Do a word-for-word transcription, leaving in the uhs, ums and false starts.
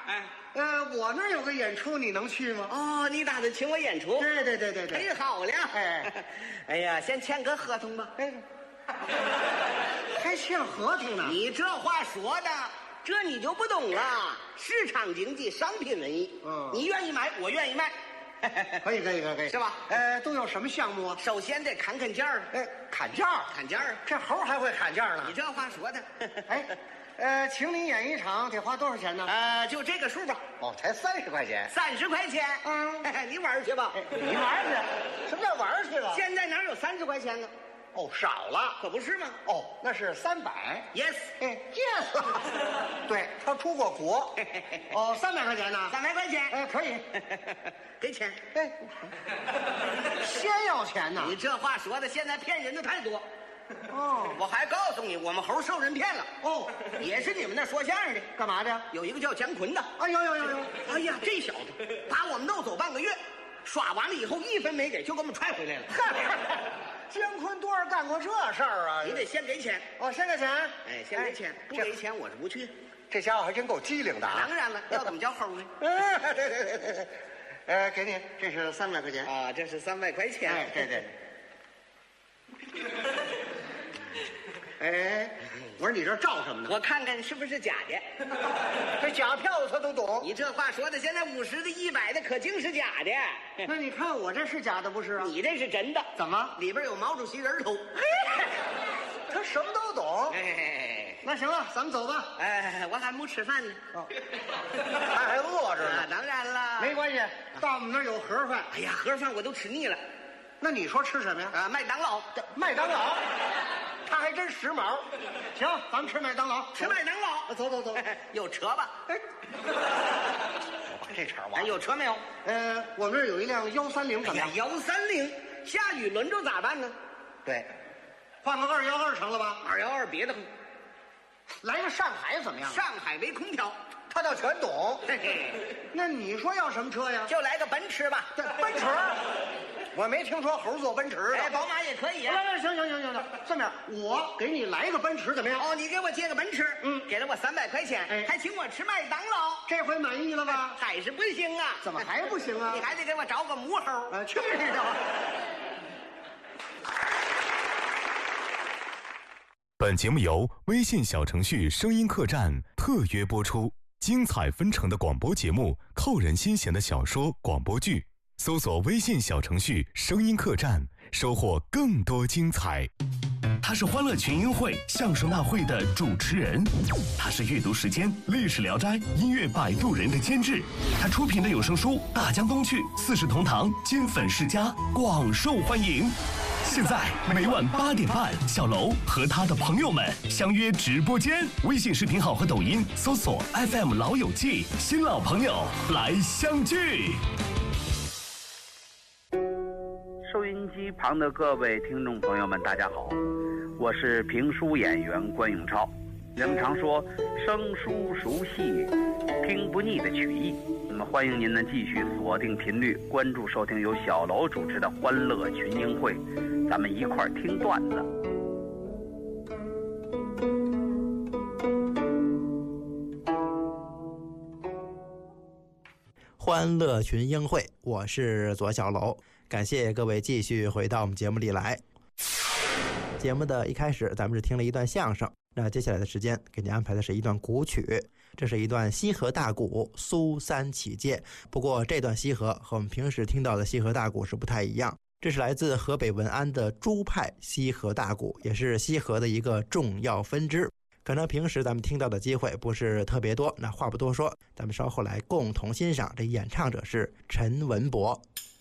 哎， 呃，我那儿有个演出，你能去吗？ 哦，你打算请我演出？ 对对对对对。 忒好了。 哎， 哎呀，先签个合同吧。 哎，还签合同呢？ 你这话说的，这你就不懂了。市场经济，商品文艺。 嗯， 你愿意买，我愿意卖。 可以可以可以可以， 是吧？ 呃，都有什么项目啊？ 首先得砍砍价儿。 哎，砍价， 砍价儿， 这猴还会砍价呢？ 你这话说的。 哎，呃，请你演一场得花多少钱呢？ 呃，就这个数吧。 哦，才三十块钱。 三十块钱。 嗯， 你玩去吧。 你玩去？什么叫玩去了？ 现在哪有三十块钱呢？ 哦，少了， 可不是吗？ 哦，那是三百。 Yes， 哎 ，Yes， 对他出过国。哦，三百块钱呢？ 三百块钱。 哎，可以， 给钱。 哎，先要钱呢？ 你这话说的，现在骗人的太多。 哦， 我还告诉你，我们猴受人骗了。 哦， 也是你们那说相声的， 干嘛的？ 有一个叫姜昆的。 哎呦呦呦呦！ 哎呀，这小子把我们弄走半个月，耍完了以后一分没给，就给我们踹回来了。 姜昆多少干过这事儿啊？ 你得先给钱。 哦，先给钱。 哎，先给钱，不给钱我是不去。 这家伙还真够机灵的啊！ 当然了，要怎么叫猴呢？ 哎，对对对对对，呃，给你，这是三百块钱啊，这是三百块钱。 哎，对对。哎，我说你这照什么呢？ 我看看是不是假的。 这假票子他都懂。 你这话说的，现在五十的、一百的，可净是假的。 那你看我这是假的不是啊？ 你这是真的。 怎么？ 里边有毛主席人头。 他什么都懂。 哎， 那行了，咱们走吧。 哎，我还没吃饭呢。 哦，他还饿着呢。 啊，当然了。 没关系，到我们那儿有盒饭。 哎呀，盒饭我都吃腻了。 那你说吃什么呀？ 啊，麦当劳。 麦当劳。他还真时髦。行，咱们吃麦当劳。 吃麦当劳。 走走走。 有车吧？ 哎，我把这茬完。 有车没有？ 呃，我们这儿有一辆幺三零，怎么样？ 幺三零，下雨轮着咋办呢？ 对，换个二幺二成了吧？ 二幺二别的， 来个上海怎么样？ 上海没空调， 他倒全懂。 嘿嘿， 那你说要什么车呀？ 就来个奔驰吧。 奔驰。我没听说猴坐奔驰的。 哎，宝马也可以。 来来，行行行行行，这么样，我给你来个奔驰怎么样？ 哦，你给我借个奔驰， 嗯， 给了我三百块钱， 哎， 还请我吃麦当劳， 这回满意了吧？ 还是不行啊？ 怎么还不行啊？ 你还得给我找个母猴。 呃，去你的吧！ 本节目由微信小程序声音客栈特约播出，精彩纷呈的广播节目，扣人心弦的小说广播剧。搜索微信小程序声音客栈，收获更多精彩。 他是欢乐群英会相声大会的主持人，他是阅读时间历史聊斋音乐摆渡人的监制，他出品的有声书《大江东去》《四世同堂》金粉世家广受欢迎。现在每晚八点半，小楼和他的朋友们相约直播间，微信视频号和抖音搜索 F M 老友记，新老朋友来相聚。 收音机旁的各位听众朋友们，大家好，我是评书演员关永超。人们常说生疏熟悉，听不腻的曲艺。那么欢迎您呢继续锁定频率，关注收听由小楼主持的欢乐群英会，咱们一块儿听段子。 欢乐群英会，我是左小楼，感谢各位继续回到我们节目里来。节目的一开始，咱们是听了一段相声，那接下来的时间给您安排的是一段古曲，这是一段西河大鼓苏三起解。不过这段西河和我们平时听到的西河大鼓是不太一样，这是来自河北文安的朱派西河大鼓，也是西河的一个重要分支。可能平时咱们听到的机会不是特别多，那话不多说，咱们稍后来共同欣赏。这演唱者是陈文博。